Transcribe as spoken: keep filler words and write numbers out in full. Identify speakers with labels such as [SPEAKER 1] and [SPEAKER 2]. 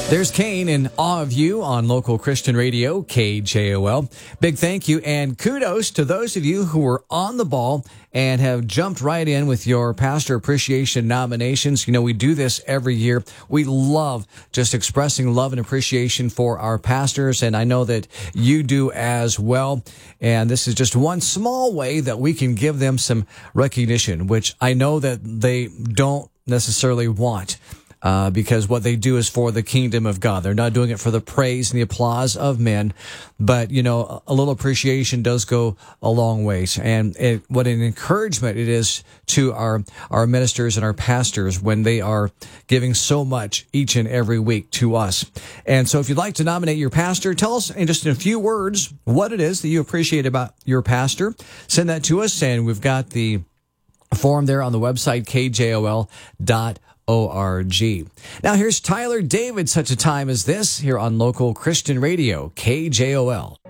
[SPEAKER 1] There's Kane in Awe of You on local Christian radio, K J O L. Big thank you and kudos to those of you who were on the ball and have jumped right in with your pastor appreciation nominations. You know, we do this every year. We love just expressing love and appreciation for our pastors, and I know that you do as well. And this is just one small way that we can give them some recognition, which I know that they don't necessarily want. Uh, because what they do is for the kingdom of God. They're not doing it for the praise and the applause of men. But, you know, a little appreciation does go a long ways. And it, what an encouragement it is to our, our ministers and our pastors when they are giving so much each and every week to us. And so if you'd like to nominate your pastor, tell us in just in a few words what it is that you appreciate about your pastor. Send that to us, and we've got the form there on the website, K J O L dot org. O R G. Now here's Tyler David, Such a Time as This, here on local Christian radio, K J O L.